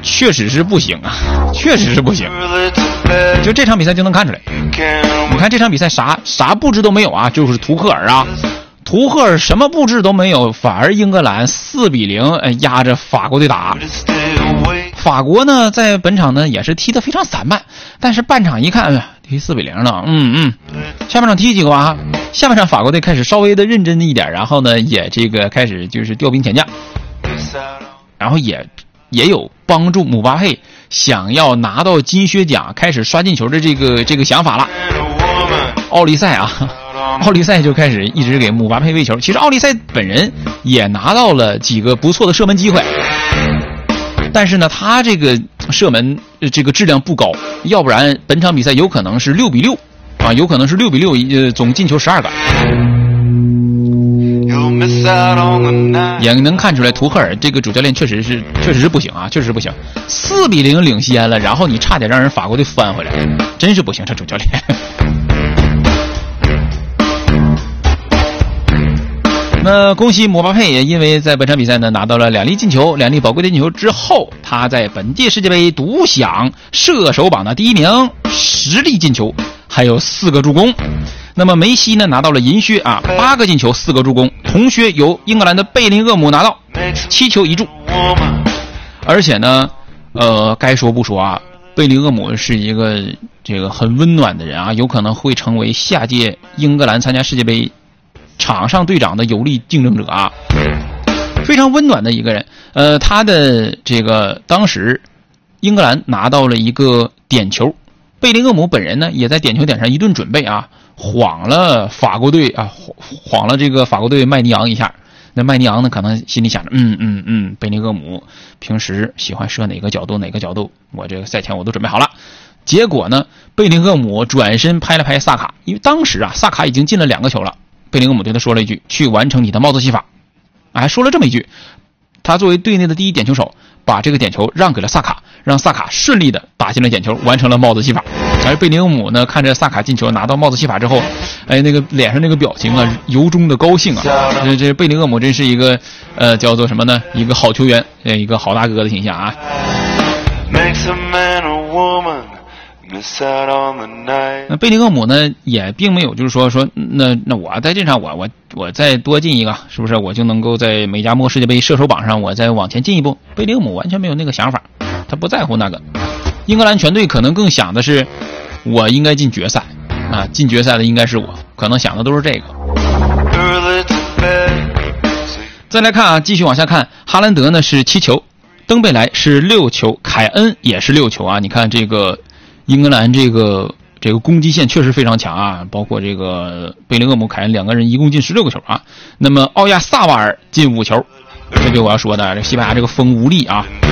确实是不行啊，确实是不行。就这场比赛就能看出来，你看这场比赛啥布置都没有啊，就是图赫尔啊，图赫尔什么布置都没有，反而英格兰4-0压着法国队打。法国呢在本场呢也是踢得非常散漫，但是半场一看踢4-0了，下半场踢几个啊？下半场法国队开始稍微的认真一点，然后呢也这个开始就是调兵遣将，然后也有帮助姆巴佩想要拿到金靴奖开始刷进球的这个想法了。奥利赛就开始一直给姆巴佩喂球，其实奥利赛本人也拿到了几个不错的射门机会，但是呢他这个射门这个质量不高，要不然本场比赛有可能是6-6啊，有可能是6-6，总进球12个。也能看出来图赫尔这个主教练确实是不行啊，确实是不行。4-0领先了，然后你差点让人法国队翻回来，真是不行，这主教练。那恭喜姆巴佩，也因为在本场比赛呢拿到了2粒进球，2粒宝贵的进球之后，他在本届世界杯独享射手榜的第1名，10粒进球，还有4个助攻。那么梅西呢拿到了银靴啊，8个进球4个助攻，铜靴由英格兰的贝林厄姆拿到，7球1助。而且呢该说不说啊，贝林厄姆是一个这个很温暖的人啊，有可能会成为下届英格兰参加世界杯场上队长的有力竞争者啊，非常温暖的一个人。他的这个当时英格兰拿到了一个点球，贝林厄姆本人呢也在点球点上一顿准备啊，晃了法国队啊，晃了这个法国队麦尼昂一下。那麦尼昂呢可能心里想着贝林厄姆平时喜欢射哪个角度，我这个赛前我都准备好了。结果呢贝林厄姆转身拍了拍萨卡，因为当时啊萨卡已经进了2个球了，贝林厄姆对他说了一句，去完成你的帽子戏法，还说了这么一句，他作为队内的第一点球手，把这个点球让给了萨卡，让萨卡顺利的打进了点球，完成了帽子戏法。而贝林厄姆呢看着萨卡进球拿到帽子戏法之后，那个脸上那个表情啊，由衷的高兴啊。这贝林厄姆真是一个叫做什么呢，一个好球员，一个好大哥的形象啊。那贝林厄姆呢也并没有就是说那我在这场我再多进一个，是不是我就能够在美加墨世界杯射手榜上我再往前进一步？贝林厄姆完全没有那个想法，他不在乎那个。英格兰全队可能更想的是我应该进决赛啊，进决赛的应该是我，可能想的都是这个。再来看啊，继续往下看，哈兰德呢是7球，登贝莱是6球，凯恩也是6球啊。你看这个英格兰这个攻击线确实非常强啊，包括这个贝林厄姆、凯恩2个人一共进16个球啊。那么奥亚萨瓦尔进5球，这就我要说的，这西班牙这个锋无力啊。